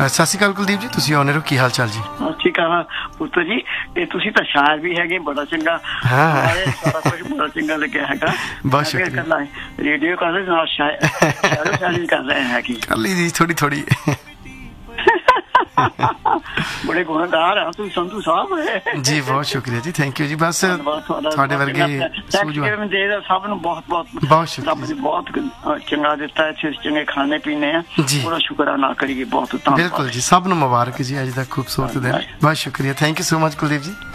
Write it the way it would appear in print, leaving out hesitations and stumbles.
ਸਤਿ ਸ਼੍ਰੀ ਅਕਾਲ ਕੁਲਦੀਪ ਜੀ, ਤੁਸੀਂ ਆਉਣੇ ਹੋ, ਕੀ ਹਾਲ ਚਾਲ ਜੀ? ਠੀਕ ਆ ਪੁੱਤਰ ਜੀ, ਇਹ ਤੁਸੀਂ ਤਾਂ ਸ਼ਾਇਰ ਵੀ ਹੈਗੇ, ਬੜਾ ਚੰਗਾ। ਸਾਰਾ ਕੁਝ ਬੜਾ ਚੰਗਾ ਲੱਗਿਆ ਹੈਗਾ। ਬਹੁਤ ਸ਼ੁਕਰੀਆ। ਰੇਡੀਓ ਕਰਦੇ ਨਾਲ ਸ਼ਾਇਰੀ ਕਰ ਰਹੇ ਹੈਗੇ। ਕਰ ਲਈ ਜੀ ਥੋੜੀ ਥੋੜੀ। ਬੜੇ ਗੁਣਗਾਰ ਆ ਤੁਸੀਂ ਸੰਧੂ ਸਾਹਿਬ ਜੀ, ਬਹੁਤ ਸ਼ੁਕਰੀਆ ਜੀ, ਥੈਂਕ ਯੂ ਜੀ। ਬਸ ਤੁਹਾਡੇ ਵਰਗੇ ਸਭ ਨੂੰ ਬਹੁਤ ਬਹੁਤ ਬਹੁਤ ਚੰਗਾ ਦਿੱਤਾ, ਇੱਥੇ ਚੰਗੇ ਖਾਣੇ ਪੀਣੇ ਆ, ਉਹਦਾ ਸ਼ੁਕਰ ਨਾ ਕਰੀਏ। ਬਹੁਤ ਬਿਲਕੁਲ ਜੀ, ਸਭ ਨੂੰ ਮੁਬਾਰਕ ਜੀ ਅੱਜ ਦਾ ਖੂਬਸੂਰਤ ਦਿਨ। ਬਹੁਤ ਸ਼ੁਕਰੀਆ, thank you so much Kuldeep ਜੀ।